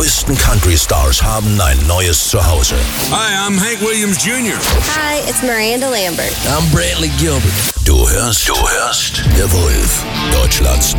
neuesten Country-Stars haben ein neues Zuhause. Hi, I'm Hank Williams Jr. Hi, it's Miranda Lambert. I'm Brantley Gilbert. Du hörst The Wolf, Deutschlands